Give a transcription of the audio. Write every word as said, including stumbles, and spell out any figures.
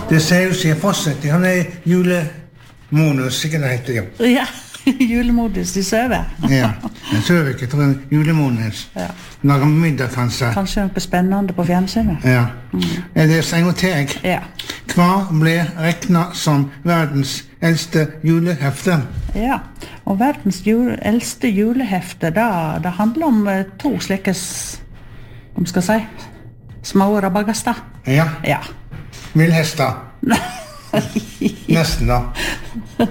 Det ser jo seg fortsatt. Han er julemonus, ikke det heter det. Ja, julemodus i Søve. Ja, en Søvik, jeg tror en julemonus. Ja. Lager middag, kanskje. Kanskje noe spennende på fjernsynet. Ja. Mm. Er det en gang til jeg? Ja. Hva ble regnet som verdens eldste julehefte? Ja, og verdens jule, eldste julehefte, da, det handler om uh, to slike, om skal si, små rabagaster. Ja. Ja. Villhester. Nesten da.